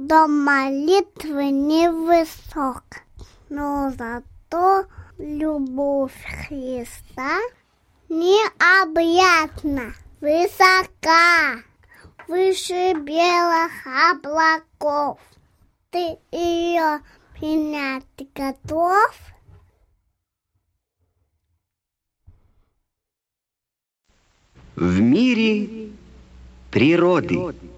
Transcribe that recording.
Дом молитвы невысок, но зато любовь Христа необъятна, высока, выше белых облаков. Ты ее принять готов? В мире природы.